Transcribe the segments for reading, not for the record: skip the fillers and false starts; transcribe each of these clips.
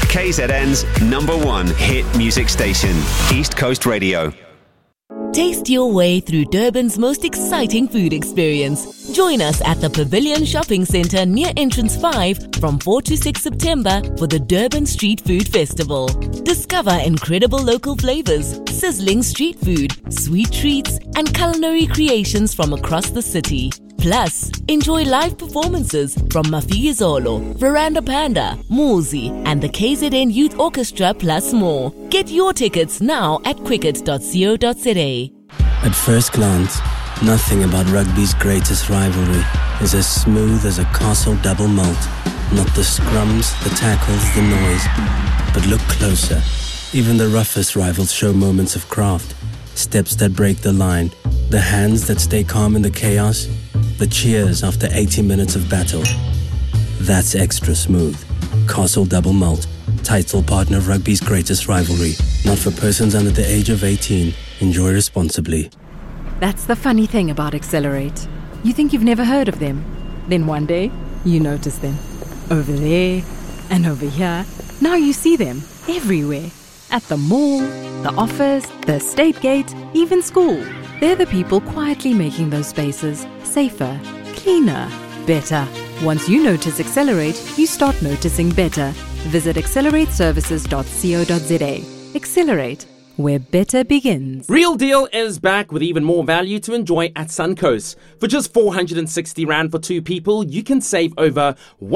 KZN's #1 hit music station, East Coast Radio. Taste your way through Durban's most exciting food experience. Join us at the Pavilion Shopping Centre near Entrance 5 from 4 to 6 September for the Durban Street Food Festival. Discover incredible local flavours, sizzling street food, sweet treats and culinary creations from across the city. Plus, enjoy live performances from Mafiyizolo, Veranda Panda, Muzi and the KZN Youth Orchestra plus more. Get your tickets now at quicket.co.za. At first glance, nothing about rugby's greatest rivalry is as smooth as a Castle double malt. Not the scrums, the tackles, the noise. But look closer. Even the roughest rivals show moments of craft. Steps that break the line. The hands that stay calm in the chaos. The cheers after 80 minutes of battle. That's extra smooth. Castle Double Malt. Title partner of rugby's greatest rivalry. Not for persons under the age of 18. Enjoy responsibly. That's the funny thing about Accelerate. You think you've never heard of them. Then one day, you notice them. Over there and over here. Now you see them everywhere. At the mall, the office, the estate gate, even school. They're the people quietly making those spaces safer, cleaner, better. Once you notice Accelerate, you start noticing better. Visit accelerateservices.co.za. Accelerate, where better begins. Real Deal is back with even more value to enjoy at Suncoast. For just 460 Rand for 2 people, you can save over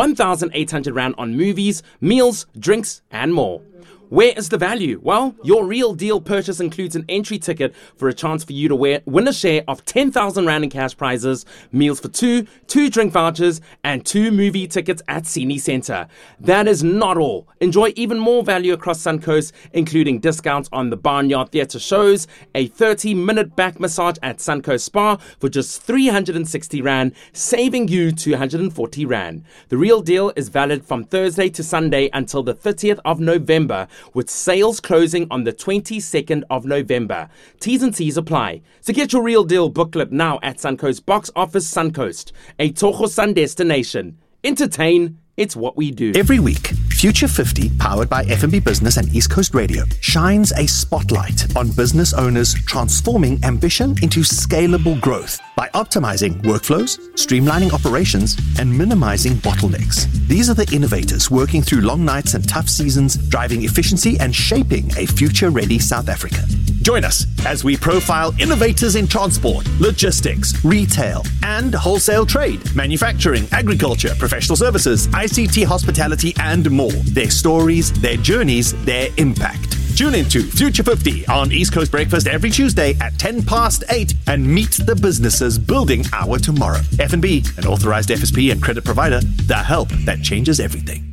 1,800 Rand on movies, meals, drinks, and more. Where is the value? Well, your Real Deal purchase includes an entry ticket for a chance for you to win a share of 10,000 Rand in cash prizes, meals for 2 drink vouchers, and 2 movie tickets at Cine Centre. That is not all. Enjoy even more value across Suncoast, including discounts on the Barnyard Theatre shows, a 30-minute back massage at Suncoast Spa for just 360 Rand, saving you 240 Rand. The Real Deal is valid from Thursday to Sunday until the 30th of November, with sales closing on the 22nd of November. T's and C's apply. So get your Real Deal booklet now at Suncoast Box Office Suncoast, a Toho Sun destination. Entertain, it's what we do. Every week, Future 50, powered by FNB Business and East Coast Radio, shines a spotlight on business owners transforming ambition into scalable growth by optimizing workflows, streamlining operations, and minimizing bottlenecks. These are the innovators working through long nights and tough seasons, driving efficiency and shaping a future-ready South Africa. Join us as we profile innovators in transport, logistics, retail, and wholesale trade, manufacturing, agriculture, professional services, ICT, hospitality, and more. Their stories, their journeys, their impact. Tune into Future 50 on East Coast Breakfast every Tuesday at 8:10 and meet the businesses building our tomorrow. FNB, an authorized FSP and credit provider, the help that changes everything.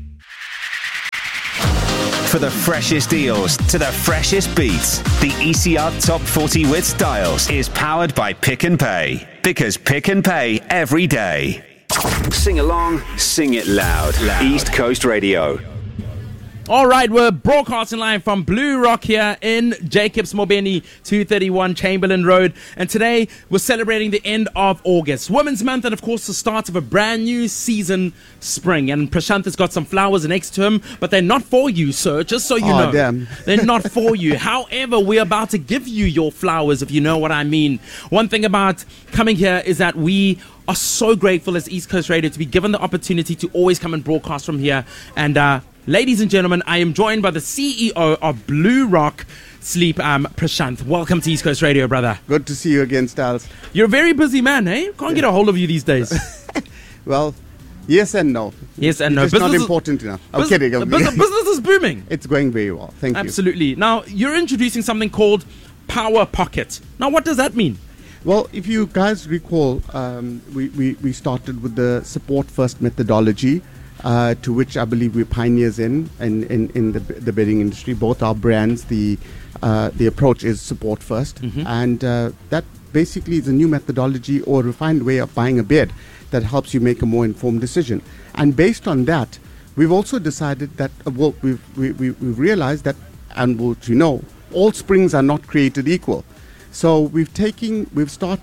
For the freshest deals to the freshest beats, the ECR Top 40 with Styles is powered by Pick n Pay. Because Pick n Pay every day. Sing along, sing it loud. East Coast Radio. All right, we're broadcasting live from Blue Rock here in Jacobs Mobeni, 231 Chamberlain Road. And today we're celebrating the end of August, Women's Month, and of course the start of a brand new season, spring. And Prashant has got some flowers next to him, but they're not for you, sir, just so you know. Damn. They're not for you. However, we're about to give you your flowers, if you know what I mean. One thing about coming here is that we are so grateful as East Coast Radio to be given the opportunity to always come and broadcast from here. And ladies and gentlemen, I am joined by the CEO of Blue Rock Sleep, Prashant. Welcome to East Coast Radio, brother. Good to see you again, Styles. You're a very busy man, eh? Can't get a hold of you these days. Well, yes and no. Yes and no. It's not important enough. I'm kidding. Business is booming. It's going very well. Thank you. Absolutely. Now, you're introducing something called Power Pocket. Now, what does that mean? Well, if you guys recall, we started with the support first methodology, to which I believe we're pioneers in the bedding industry. Both our brands, the approach is support first, and that basically is a new methodology or refined way of buying a bed that helps you make a more informed decision. And based on that, we've also decided that we've realized that, and what you know, all springs are not created equal. So it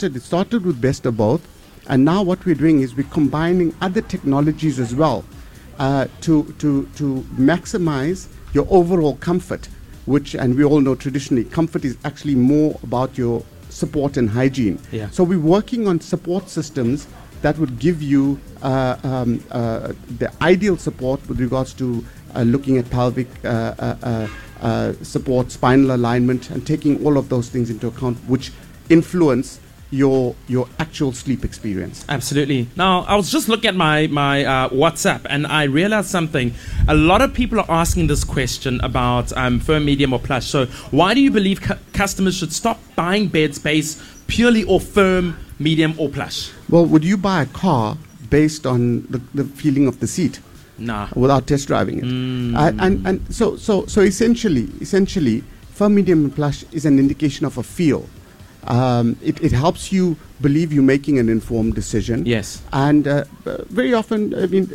started with best of both, and now what we're doing is we're combining other technologies as well to maximize your overall comfort, and we all know traditionally comfort is actually more about your support and hygiene. Yeah. So we're working on support systems that would give you the ideal support with regards to looking at pelvic support, spinal alignment, and taking all of those things into account, which influence your actual sleep experience. Absolutely. Now, I was just looking at my WhatsApp, and I realized something. A lot of people are asking this question about firm, medium, or plush. So why do you believe customers should stop buying beds based purely off firm, medium, or plush? Well, would you buy a car based on the feeling of the seat? Nah. Without test driving it. And so essentially, firm, medium, and plush is an indication of a feel. It helps you believe you're making an informed decision. Yes. And very often, I mean,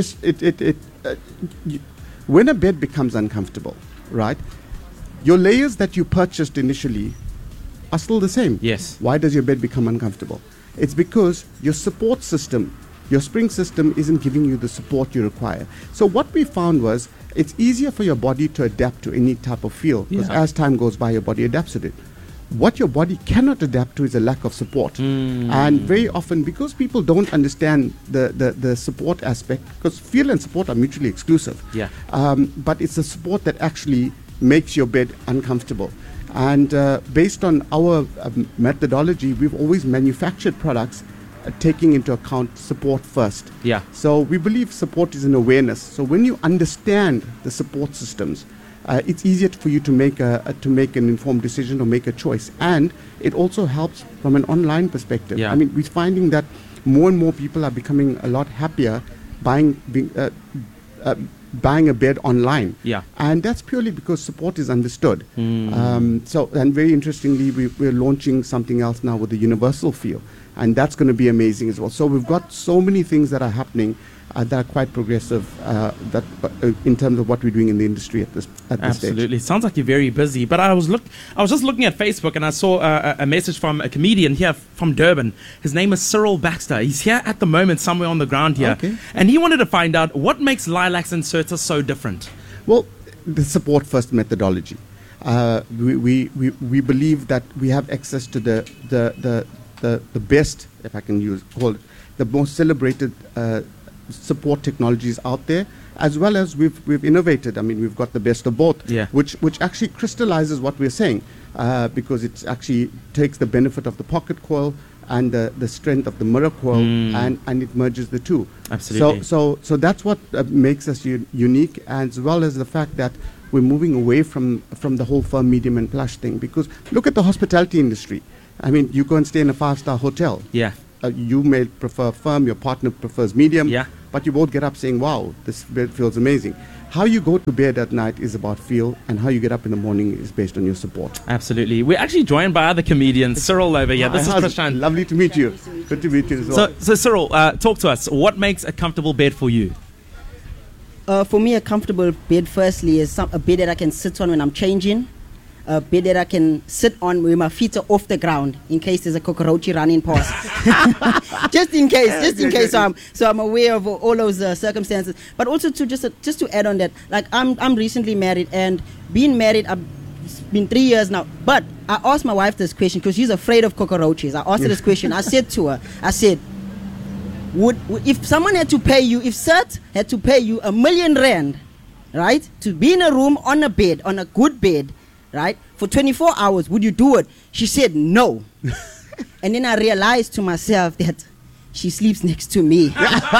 when a bed becomes uncomfortable, right, your layers that you purchased initially are still the same. Yes. Why does your bed become uncomfortable? It's because your support system, your spring system, isn't giving you the support you require. So what we found was it's easier for your body to adapt to any type of feel, because as time goes by, your body adapts to it. What your body cannot adapt to is a lack of support. And very often, because people don't understand the support aspect, because feel and support are mutually exclusive. Yeah. But it's the support that actually makes your bed uncomfortable. And based on our methodology, we've always manufactured products taking into account support first. Yeah. So we believe support is an awareness. So when you understand the support systems, it's easier for you to make an informed decision or make a choice. And it also helps from an online perspective. Yeah. I mean, we're finding that more and more people are becoming a lot happier buying a bed online. Yeah. And that's purely because support is understood. So, and very interestingly, we're launching something else now with the universal feel. And that's going to be amazing as well. So we've got so many things that are happening that are quite progressive in terms of what we're doing in the industry at this stage. Absolutely. Sounds like you're very busy. But I was just looking at Facebook, and I saw a message from a comedian here from Durban. His name is Cyril Baxter. He's here at the moment, somewhere on the ground here. Okay. And he wanted to find out what makes Lilacs and Serta so different. Well, the support first methodology. We believe that we have access to the best, if I can call it, the most celebrated support technologies out there, as well as we've innovated. I mean, we've got the best of both, which actually crystallizes what we're saying, because it actually takes the benefit of the pocket coil and the strength of the mirror coil, and it merges the two. Absolutely. So that's what makes us unique, as well as the fact that we're moving away from the whole firm, medium, and plush thing. Because look at the hospitality industry. I mean, you go and stay in a 5-star hotel. Yeah. You may prefer firm, your partner prefers medium. Yeah. But you both get up saying, wow, this bed feels amazing. How you go to bed at night is about feel, and how you get up in the morning is based on your support. Absolutely. We're actually joined by other comedians. Cyril over here. This is Prashant. Lovely to meet you. Good to meet you as well. So Cyril, talk to us. What makes a comfortable bed for you? For me, a comfortable bed, firstly, is a bed that I can sit on when I'm changing. A bed that I can sit on where my feet are off the ground in case there's a cockroach running past. just in case. So I'm aware of all those circumstances. But also just to add on that, like I'm recently married, and being married, it's been 3 years now. But I asked my wife this question because she's afraid of cockroaches. I asked her this question. I said to her, would if someone had to pay you, if Sert had to pay you R1 million, right, to be in a room on a bed, on a good bed, right, for 24 hours, would you do it? She said no. And then I realized to myself that she sleeps next to me.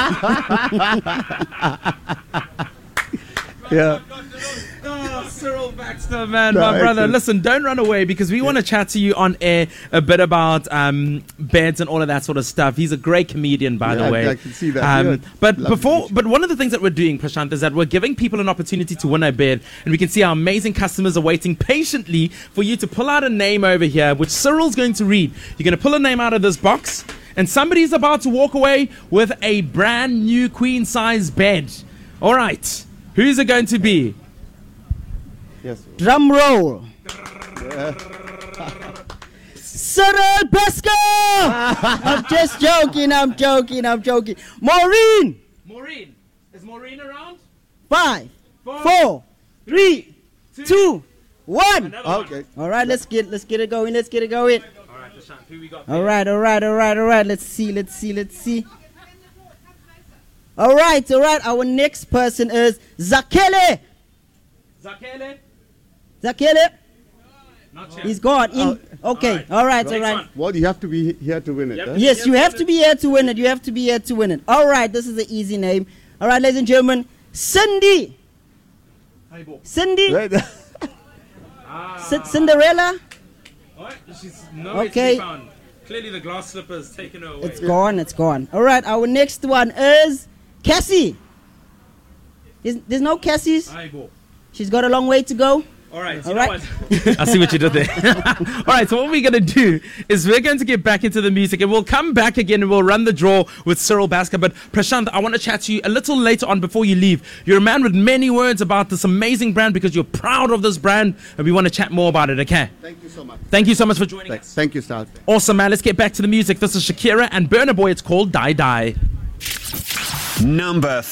Yeah. Oh, Cyril Baxter, man, my brother. Listen, don't run away, because we want to chat to you on air a bit about beds and all of that sort of stuff. He's a great comedian, by the way. I can see that. But one of the things that we're doing, Prashant, is that we're giving people an opportunity to win a bed, and we can see our amazing customers are waiting patiently for you to pull out a name over here, which Cyril's going to read. You're going to pull a name out of this box, and somebody's about to walk away with a brand new queen size bed. All right. Who's it going to be? Yes. Drum roll. Cyril Baxter! I'm just joking. Maureen! Maureen. Is Maureen around? 5, 4, 3, 2, 1. Okay. All right, let's get it going. All right, Prashant, who we got? All right. Let's see. All right. Our next person is Zakele. Zakele. Not yet. He's gone. Okay. All right. Well, you have to be here to win it. Yep. Huh? Yes, you have to be here to win it. All right. This is an easy name. All right, ladies and gentlemen. Cindy. Hi, Bo. Cindy. Right. Cinderella. What? She's nowhere Okay. to be found. Clearly the glass slipper has taken her away. It's gone. All right. Our next one is Cassie. There's no Cassies. Hi, Bo. She's got a long way to go. All right. All right. I see what you did there. All right. So what we're going to do is we're going to get back into the music and we'll come back again and we'll run the draw with Cyril Basker. But Prashant, I want to chat to you a little later on before you leave. You're a man with many words about this amazing brand because you're proud of this brand and we want to chat more about it. Okay. Thank you so much. Thank you so much for joining us. Thank you, Sal. Awesome, man. Let's get back to the music. This is Shakira and Burna Boy. It's called Die Die. Number